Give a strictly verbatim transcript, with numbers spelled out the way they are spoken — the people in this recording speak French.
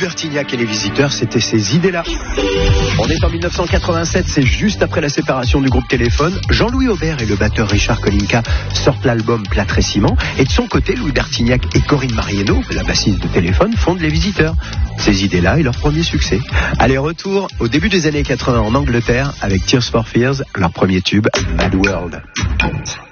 Bertignac et les Visiteurs, c'était ces idées-là. On est en dix-neuf cent quatre-vingt-sept, c'est juste après la séparation du groupe Téléphone. Jean-Louis Aubert et le batteur Richard Kolinka sortent l'album Plâtre et Ciment. Et de son côté, Louis Bertignac et Corinne Mariano, la bassiste de Téléphone, fondent les Visiteurs. Ces idées-là et leur premier succès. Allez, retour au début des années quatre-vingts en Angleterre avec Tears for Fears, leur premier tube, Mad World.